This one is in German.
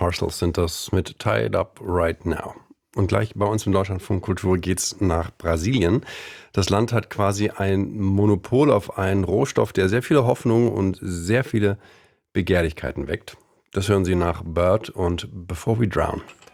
Parcels sind das mit Tied Up Right Now. Und gleich bei uns im Deutschlandfunk Kultur geht's nach Brasilien. Das Land hat quasi ein Monopol auf einen Rohstoff, der sehr viele Hoffnungen und sehr viele Begehrlichkeiten weckt. Das hören Sie nach Bird und Before We Drown.